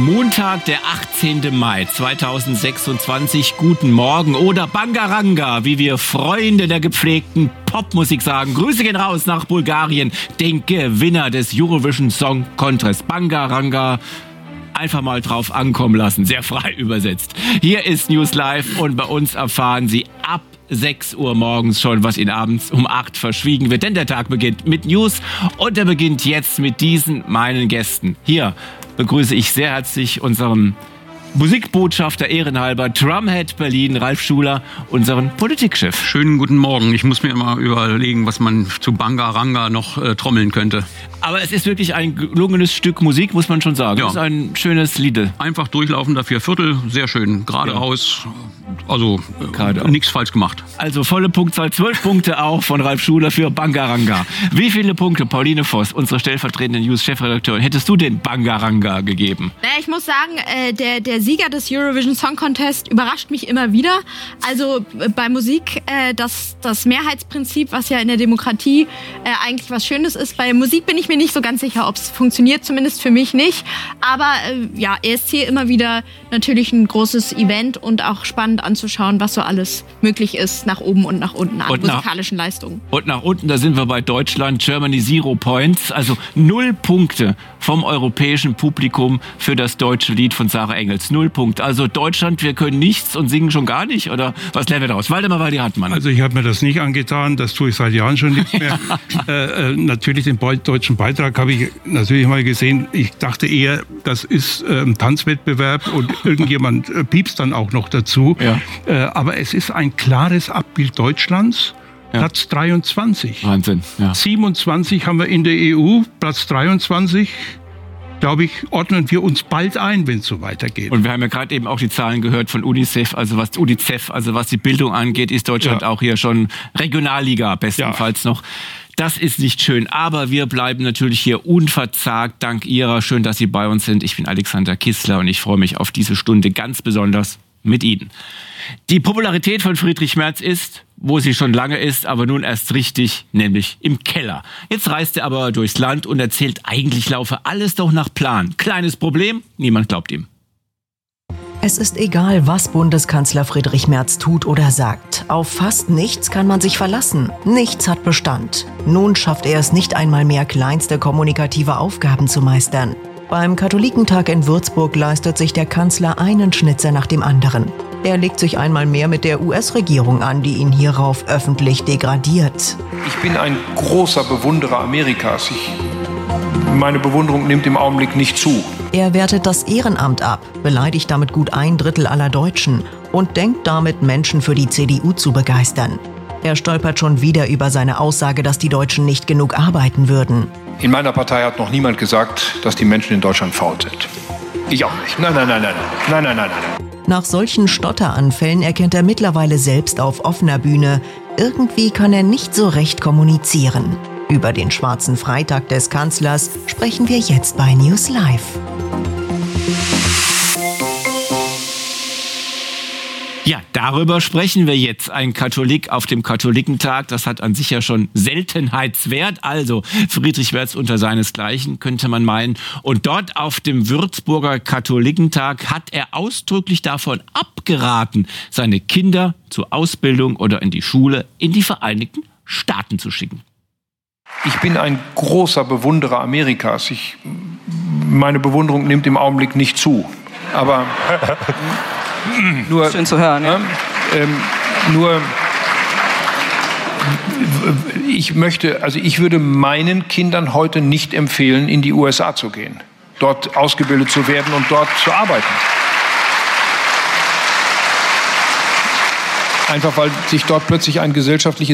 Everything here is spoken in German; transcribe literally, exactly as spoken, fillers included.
Montag, der achtzehnten Mai zweitausendsechsundzwanzig. Guten Morgen oder Bangaranga, wie wir Freunde der gepflegten Popmusik sagen. Grüße gehen raus nach Bulgarien, den Gewinner des Eurovision Song Contest. Bangaranga. Einfach mal drauf ankommen lassen, sehr frei übersetzt. Hier ist News Live und bei uns erfahren Sie ab sechs Uhr morgens schon, was Ihnen abends um acht verschwiegen wird. Denn der Tag beginnt mit News und er beginnt jetzt mit diesen meinen Gästen. Hier begrüße ich sehr herzlich unseren Musikbotschafter ehrenhalber, Drumhead Berlin, Ralf Schuler, unseren Politikchef. Schönen guten Morgen. Ich muss mir immer überlegen, was man zu Bangaranga noch äh, trommeln könnte. Aber es ist wirklich ein gelungenes Stück Musik, muss man schon sagen. Ja. Es ist ein schönes Lied. Einfach durchlaufender Vierviertel, sehr schön. Gerade ja. raus, also äh, nichts falsch gemacht. Also volle Punktzahl, zwölf Punkte auch von Ralf Schuler für Bangaranga. Wie viele Punkte, Pauline Voss, unsere stellvertretende News-Chefredakteurin, hättest du den Bangaranga gegeben? Naja, ich muss sagen, äh, der, der Sieger des Eurovision Song Contest überrascht mich immer wieder. Also äh, bei Musik, äh, das, das Mehrheitsprinzip, was ja in der Demokratie äh, eigentlich was Schönes ist. Bei Musik bin ich mir nicht so ganz sicher, ob es funktioniert, zumindest für mich nicht. Aber äh, ja, E S C immer wieder natürlich ein großes Event und auch spannend anzuschauen, was so alles möglich ist, nach oben und nach unten an und musikalischen nach, Leistungen. Und nach unten, da sind wir bei Deutschland, Germany Zero Points, also null Punkte vom europäischen Publikum für das deutsche Lied von Sarah Engels. Null Punkte. Also Deutschland, wir können nichts und singen schon gar nicht, oder was lernen wir daraus? Waldemar Waldi-Hartmann. Also ich habe mir das nicht angetan, das tue ich seit Jahren schon nicht mehr. äh, äh, natürlich den deutschen Beitrag habe ich natürlich mal gesehen. Ich dachte eher, das ist äh, ein Tanzwettbewerb und irgendjemand äh, piepst dann auch noch dazu. Ja. Äh, aber es ist ein klares Abbild Deutschlands. Ja. Platz dreiundzwanzig. Wahnsinn. Ja. siebenundzwanzig haben wir in der E U, Platz dreiundzwanzig. Glaube ich, ordnen wir uns bald ein, wenn es so weitergeht. Und wir haben ja gerade eben auch die Zahlen gehört von UNICEF, also was UNICEF, also was die Bildung angeht, ist Deutschland ja. auch hier schon Regionalliga bestenfalls ja. noch. Das ist nicht schön, aber wir bleiben natürlich hier unverzagt, dank Ihrer. Schön, dass Sie bei uns sind. Ich bin Alexander Kissler und ich freue mich auf diese Stunde ganz besonders mit Ihnen. Die Popularität von Friedrich Merz ist, wo sie schon lange ist, aber nun erst richtig, nämlich im Keller. Jetzt reist er aber durchs Land und erzählt, eigentlich laufe alles doch nach Plan. Kleines Problem, niemand glaubt ihm. Es ist egal, was Bundeskanzler Friedrich Merz tut oder sagt. Auf fast nichts kann man sich verlassen. Nichts hat Bestand. Nun schafft er es nicht einmal mehr, kleinste kommunikative Aufgaben zu meistern. Beim Katholikentag in Würzburg leistet sich der Kanzler einen Schnitzer nach dem anderen. Er legt sich einmal mehr mit der U S-Regierung an, die ihn hierauf öffentlich degradiert. Ich bin ein großer Bewunderer Amerikas. Ich, meine Bewunderung nimmt im Augenblick nicht zu. Er wertet das Ehrenamt ab, beleidigt damit gut ein Drittel aller Deutschen und denkt damit, Menschen für die C D U zu begeistern. Er stolpert schon wieder über seine Aussage, dass die Deutschen nicht genug arbeiten würden. In meiner Partei hat noch niemand gesagt, dass die Menschen in Deutschland faul sind. Ich auch nicht. Nein, nein, nein, nein, nein, nein, nein, nein. Nach solchen Stotteranfällen erkennt er mittlerweile selbst auf offener Bühne, irgendwie kann er nicht so recht kommunizieren. Über den schwarzen Freitag des Kanzlers sprechen wir jetzt bei News Live. Ja, darüber sprechen wir jetzt. Ein Katholik auf dem Katholikentag, das hat an sich ja schon Seltenheitswert. Also Friedrich Merz unter seinesgleichen, könnte man meinen. Und dort auf dem Würzburger Katholikentag hat er ausdrücklich davon abgeraten, seine Kinder zur Ausbildung oder in die Schule in die Vereinigten Staaten zu schicken. Ich bin ein großer Bewunderer Amerikas. Ich, meine Bewunderung nimmt im Augenblick nicht zu. Aber nur, schön zu hören. Ja. Ähm, nur, ich möchte, also ich würde meinen Kindern heute nicht empfehlen, in die U S A zu gehen, dort ausgebildet zu werden und dort zu arbeiten. Einfach weil sich dort plötzlich ein gesellschaftliches